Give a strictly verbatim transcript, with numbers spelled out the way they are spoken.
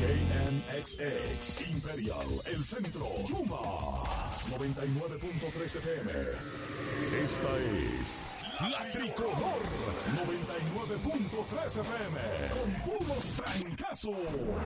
N X X, Imperial, El Centro, Yuma, noventa y nueve punto tres F M. Esta es La Tricolor, noventa y nueve punto tres F M, con puros trancazos.